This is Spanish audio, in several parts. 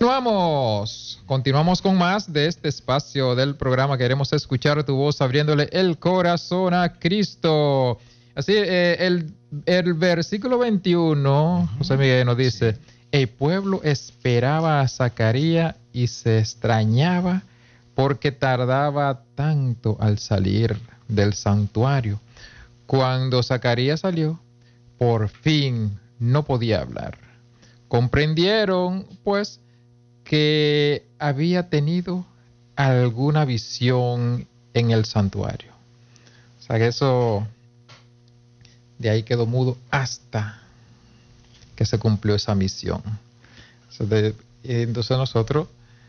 Continuamos con más de este espacio del programa. Queremos escuchar tu voz abriéndole el corazón a Cristo. Así, el versículo 21, José Miguel nos dice, el pueblo esperaba a Zacarías y se extrañaba porque tardaba tanto al salir del santuario. Cuando Zacarías salió, por fin no podía hablar. Comprendieron, pues, que había tenido alguna visión en el santuario. O sea que eso, de ahí quedó mudo hasta que se cumplió esa misión. Entonces nosotros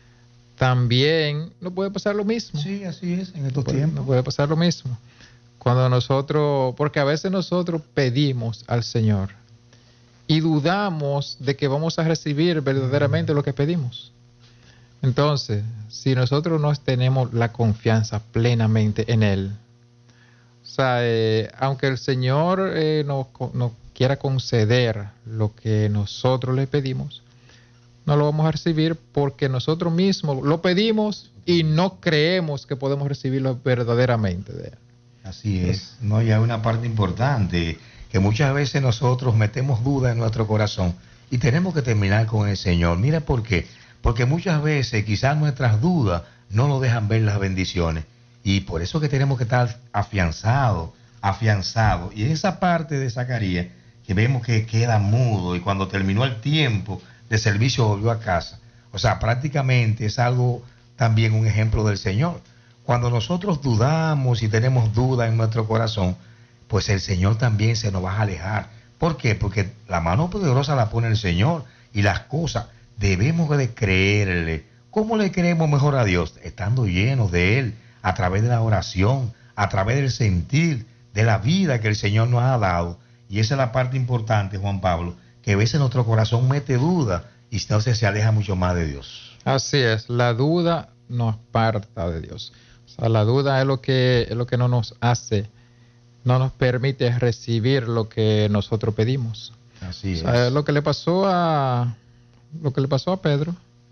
también nos puede pasar lo mismo. Sí, así es, en estos tiempos. Nos puede pasar lo mismo. Cuando nosotros, porque a veces nosotros pedimos al Señor y dudamos de que vamos a recibir verdaderamente lo que pedimos. Entonces, si nosotros no tenemos la confianza plenamente en Él, o sea, aunque el Señor nos quiera conceder lo que nosotros le pedimos, no lo vamos a recibir porque nosotros mismos lo pedimos y no creemos que podemos recibirlo verdaderamente de Él. Así es. No, y hay una parte importante, que muchas veces nosotros metemos duda en nuestro corazón y tenemos que terminar con el Señor. Mira por qué. Porque muchas veces quizás nuestras dudas no nos dejan ver las bendiciones. Y por eso que tenemos que estar afianzados. Y en esa parte de Zacarías, que vemos que queda mudo y cuando terminó el tiempo de servicio volvió a casa. O sea, prácticamente es algo también un ejemplo del Señor. Cuando nosotros dudamos y tenemos duda en nuestro corazón, pues el Señor también se nos va a alejar. ¿Por qué? Porque la mano poderosa la pone el Señor y las cosas debemos de creerle. ¿Cómo le creemos mejor a Dios? Estando llenos de Él, a través de la oración, a través del sentir, de la vida que el Señor nos ha dado. Y esa es la parte importante, Juan Pablo, que a veces nuestro corazón mete duda y entonces se aleja mucho más de Dios. Así es, la duda nos aparta de Dios. O sea, la duda es lo que no nos hace, no nos permite recibir lo que nosotros pedimos. Así es. O sea, lo que le pasó a Pedro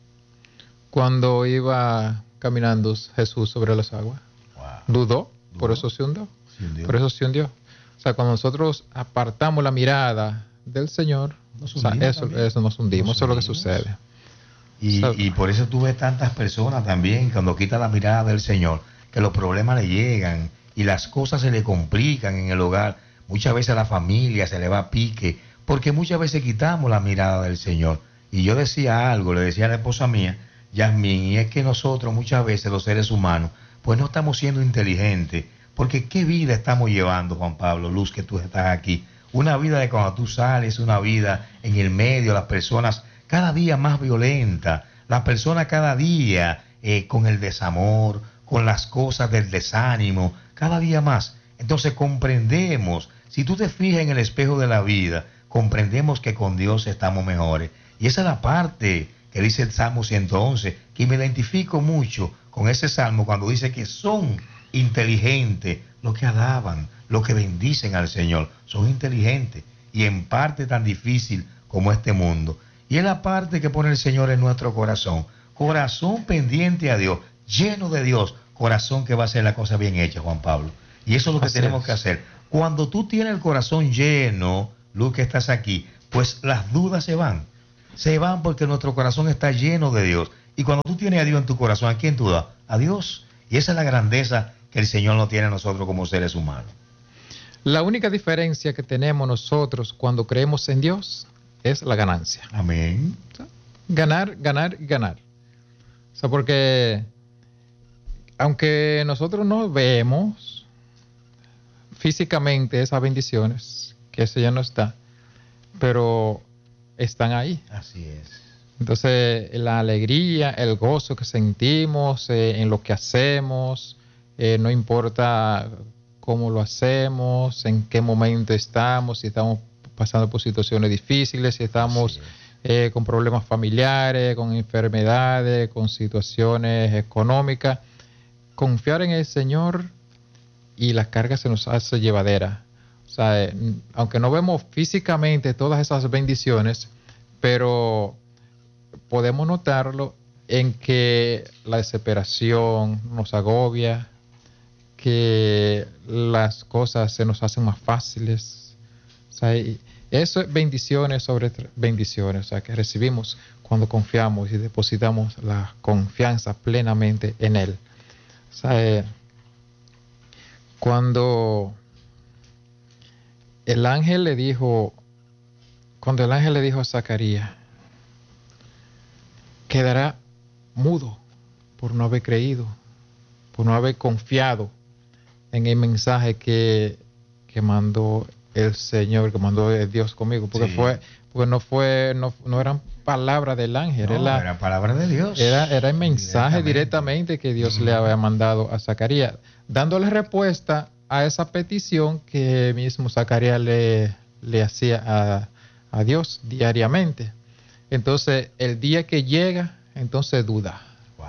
cuando iba caminando Jesús sobre las aguas. Wow. Dudó, por eso se hundió. Por eso se hundió. O sea, cuando nosotros apartamos la mirada del Señor, o sea, eso nos hundimos, eso es lo que sucede. Y por eso tú ves tantas personas también, cuando quitan la mirada del Señor, que los problemas le llegan y las cosas se le complican en el hogar. Muchas veces a la familia se le va a pique, porque muchas veces quitamos la mirada del Señor. Y yo decía algo, le decía a la esposa mía, Yasmín, y es que nosotros muchas veces los seres humanos, pues no estamos siendo inteligentes, porque ¿qué vida estamos llevando, Juan Pablo, Luz, que tú estás aquí? Una vida de cuando tú sales, una vida en el medio, las personas cada día más violentas, las personas cada día con el desamor, con las cosas del desánimo, cada día más. Entonces comprendemos, si tú te fijas en el espejo de la vida, comprendemos que con Dios estamos mejores. Y esa es la parte que dice el Salmo 111, que me identifico mucho con ese salmo cuando dice que son inteligentes los que alaban, los que bendicen al Señor. Son inteligentes y en parte tan difícil como este mundo. Y es la parte que pone el Señor en nuestro corazón. Corazón pendiente a Dios, lleno de Dios, corazón que va a hacer la cosa bien hecha, Juan Pablo. Y eso es lo que tenemos que hacer. Cuando tú tienes el corazón lleno, Luz, que estás aquí, pues las dudas se van. Se van porque nuestro corazón está lleno de Dios. Y cuando tú tienes a Dios en tu corazón, ¿a quién tú das? A Dios. Y esa es la grandeza que el Señor nos tiene a nosotros como seres humanos. La única diferencia que tenemos nosotros cuando creemos en Dios es la ganancia. Amén. O sea, ganar, ganar, ganar. O sea, porque aunque nosotros no vemos físicamente esas bendiciones, que eso ya no está, pero están ahí. Así es. Entonces, la alegría, el gozo que sentimos en lo que hacemos, no importa cómo lo hacemos, en qué momento estamos, si estamos pasando por situaciones difíciles, si estamos con problemas familiares, con enfermedades, con situaciones económicas. Confiar en el Señor y la carga se nos hace llevadera. O sea, aunque no vemos físicamente todas esas bendiciones, pero podemos notarlo en que la desesperación nos agobia, que las cosas se nos hacen más fáciles. O sea, eso es bendiciones sobre bendiciones, o sea, que recibimos cuando confiamos y depositamos la confianza plenamente en Él. O sea, cuando el ángel le dijo a Zacarías, quedará mudo por no haber creído, por no haber confiado en el mensaje que mandó el Señor, que mandó Dios conmigo, porque no eran palabras del ángel, eran palabras de Dios. Era el mensaje directamente que Dios le había mandado a Zacarías, dándole respuesta a esa petición que mismo Zacarías le hacía a Dios diariamente. Entonces, el día que llega, entonces duda. Wow.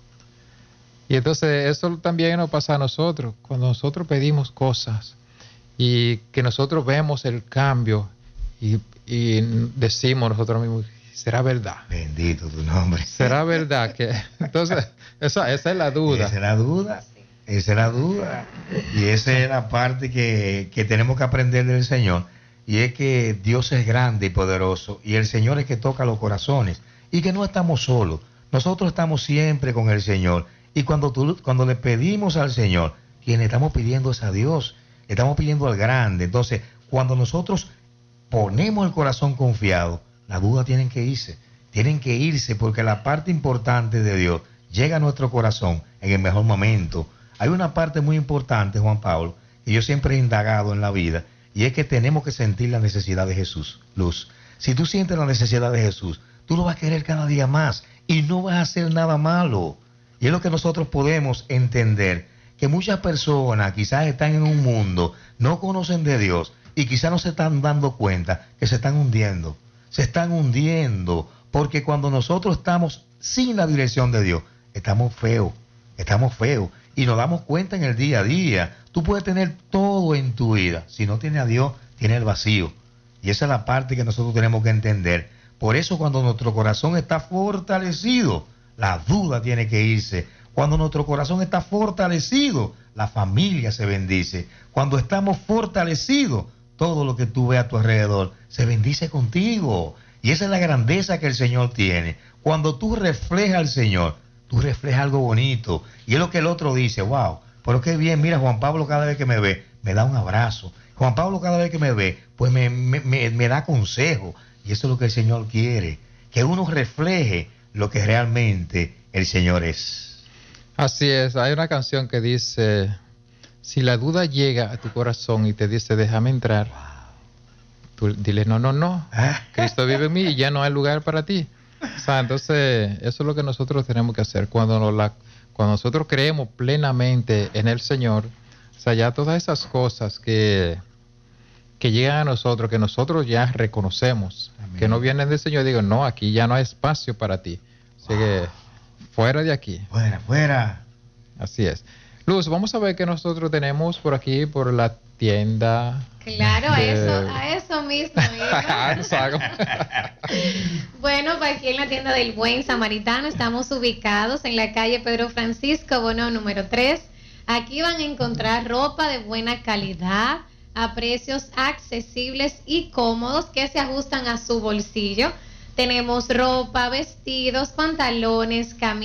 Y entonces eso también nos pasa a nosotros, cuando nosotros pedimos cosas y que nosotros vemos el cambio y decimos nosotros mismos, ¿será verdad? Bendito tu nombre. ¿Será verdad que? Entonces, esa es la duda. Esa es la duda. Esa es la duda. Y esa es la parte que tenemos que aprender del Señor. Y es que Dios es grande y poderoso. Y el Señor es que toca los corazones. Y que no estamos solos. Nosotros estamos siempre con el Señor. Y cuando le pedimos al Señor, quien le estamos pidiendo es a Dios. Le estamos pidiendo al grande. Entonces, cuando nosotros ponemos el corazón confiado, las dudas tienen que irse. Tienen que irse porque la parte importante de Dios llega a nuestro corazón en el mejor momento. Hay una parte muy importante, Juan Pablo, que yo siempre he indagado en la vida, y es que tenemos que sentir la necesidad de Jesús. Luz, si tú sientes la necesidad de Jesús, tú lo vas a querer cada día más y no vas a hacer nada malo. Y es lo que nosotros podemos entender, que muchas personas quizás están en un mundo, no conocen de Dios y quizás no se están dando cuenta que se están hundiendo. Se están hundiendo porque cuando nosotros estamos sin la dirección de Dios, estamos feos. Y nos damos cuenta en el día a día. Tú puedes tener todo en tu vida. Si no tienes a Dios, tienes el vacío. Y esa es la parte que nosotros tenemos que entender. Por eso cuando nuestro corazón está fortalecido, la duda tiene que irse. Cuando nuestro corazón está fortalecido, la familia se bendice. Cuando estamos fortalecidos, todo lo que tú ves a tu alrededor se bendice contigo. Y esa es la grandeza que el Señor tiene. Cuando tú reflejas al Señor, tú reflejas algo bonito. Y es lo que el otro dice, wow, pero qué bien, mira, Juan Pablo cada vez que me ve, me da un abrazo. Juan Pablo cada vez que me ve, pues me da consejo. Y eso es lo que el Señor quiere, que uno refleje lo que realmente el Señor es. Así es, hay una canción que dice, si la duda llega a tu corazón y te dice, déjame entrar, tú dile, no, Cristo vive en mí y ya no hay lugar para ti. O sea, entonces, eso es lo que nosotros tenemos que hacer. Cuando nosotros creemos plenamente en el Señor, o sea, ya todas esas cosas que llegan a nosotros, que nosotros ya reconocemos, amén, que no vienen del Señor, digo, no, aquí ya no hay espacio para ti. Así que, fuera de aquí. Fuera. Así es. Luz, vamos a ver qué nosotros tenemos por aquí, por la tienda. Claro, a eso mismo. Bueno, pues aquí en la tienda del Buen Samaritano estamos ubicados en la calle Pedro Francisco Bono número 3. Aquí van a encontrar ropa de buena calidad a precios accesibles y cómodos que se ajustan a su bolsillo. Tenemos ropa, vestidos, pantalones, camisas.